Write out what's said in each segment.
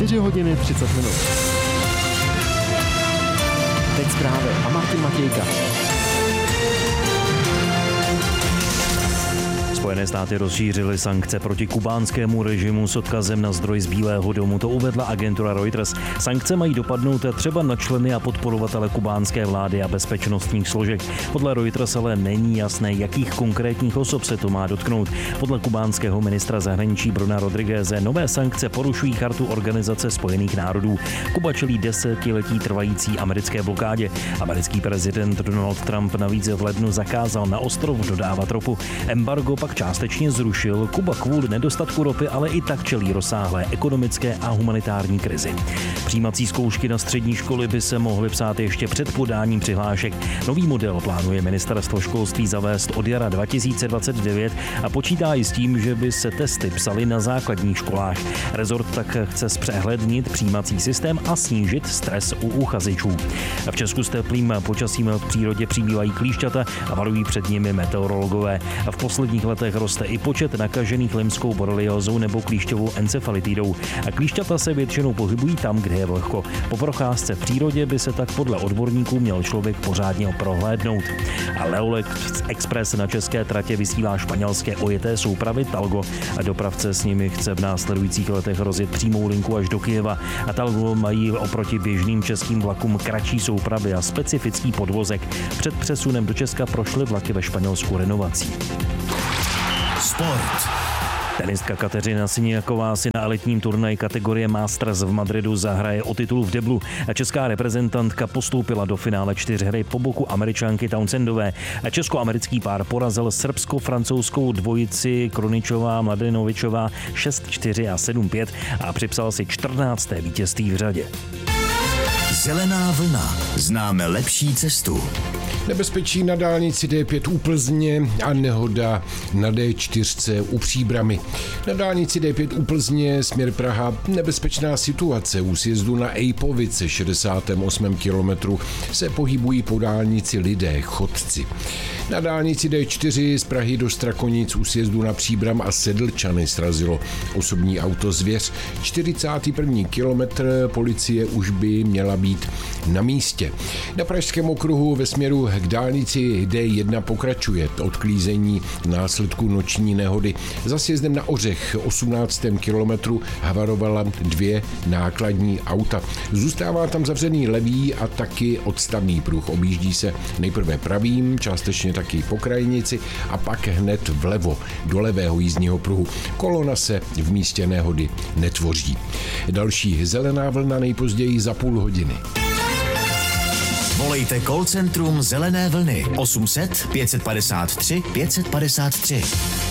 4 hodiny 30 minut. Teď zprávy a Martin Matějka. Spojené státy rozšířily sankce proti kubánskému režimu s odkazem na zdroj z Bílého domu. To uvedla agentura Reuters. Sankce mají dopadnout třeba na členy a podporovatele kubánské vlády a bezpečnostních složek. Podle Reuters ale není jasné, jakých konkrétních osob se to má dotknout. Podle kubánského ministra zahraničí Bruna Rodrigueze nové sankce porušují chartu Organizace spojených národů. Kuba čelí desetiletí trvající americké blokádě. Americký prezident Donald Trump navíc v lednu zakázal na ostrov dodávat ropu. Embargo pak částečně zrušil. Kuba kvůli nedostatku ropy ale i tak čelí rozsáhlé ekonomické a humanitární krizi. Přijímací zkoušky na střední školy by se mohly psát ještě před podáním přihlášek. Nový model plánuje ministerstvo školství zavést od jara 2029 a počítá i s tím, že by se testy psaly na základních školách. Rezort tak chce zpřehlednit přijímací systém a snížit stres u uchazečů. V Česku s teplým počasím v přírodě přibývají klíšťata a varují před nimi meteorologové. V posledních letech roste i počet nakažených limskou boreliózou nebo klíšťovou encefalitidou. A klíšťata se většinou pohybují tam, kde je vlhko. Po procházce v přírodě by se tak podle odborníků měl člověk pořádně prohlédnout. A Leolex Express na české tratě vysílá španělské ojeté soupravy Talgo a dopravce s nimi chce v následujících letech rozjet přímou linku až do Kyjeva. A Talgo mají oproti běžným českým vlakům kratší soupravy a specifický podvozek. Před přesunem do Česka prošly vlaky ve Španělsku renovací. Sport. Tenistka Kateřina Siniaková si na elitním turnaji kategorie Masters v Madridu zahraje o titul v deblu. Česká reprezentantka postoupila do finále 4 po boku Američanky Townsendové. Česko-americký pár porazil srbsko-francouzskou dvojici Kroničová Mladenovičová 6-4 a 7-5 a připsal si 14. vítězství v řadě. Zelená vlna. Známe lepší cestu. Nebezpečí na dálnici D5 u Plzně a nehoda na D4 u Příbrami. Na dálnici D5 u Plzně směr Praha nebezpečná situace. U sjezdu na Ejpovice 68. kilometru se pohybují po dálnici lidé, chodci. Na dálnici D4 z Prahy do Strakonic u sjezdu na Příbram a Sedlčany srazilo osobní auto Zvěř. 41. kilometr policie už by měla být na místě. Na Pražském okruhu ve směru k dálnici D1 pokračuje odklízení v následku noční nehody. Za sjezdem na Ořech 18. kilometru havarovala 2 nákladní auta. Zůstává tam zavřený levý a taky odstavný pruh. Objíždí se nejprve pravým, částečně taky po krajnici a pak hned vlevo do levého jízdního pruhu. Kolona se v místě nehody netvoří. Další zelená vlna nejpozději za půl hodiny. Volejte call centrum Zelené vlny 800 553 553.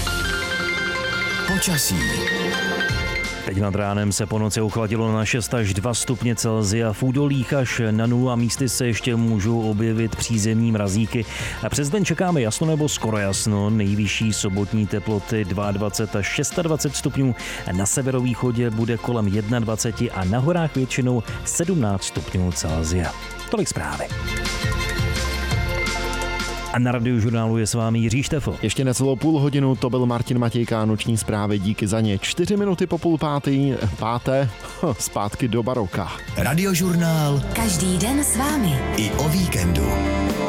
Počasí. Teď nad ránem se po noci ochladilo na 6 až 2 stupně Celsia, v údolích až na 0 a místy se ještě můžou objevit přízemní mrazíky. A přes den čekáme jasno nebo skoro jasno, nejvyšší sobotní teploty 22 až 26 stupňů, na severovýchodě bude kolem 21 a na horách většinou 17 stupňů Celsia. Tolik zprávy. A na Radiožurnálu je s vámi Jiří Štefl. Ještě necelou půl hodinu, to byl Martin Matějka, noční zprávy, díky za ně. 4 minuty po 4:30, zpátky do baroka. Radiožurnál. Každý den s vámi. I o víkendu.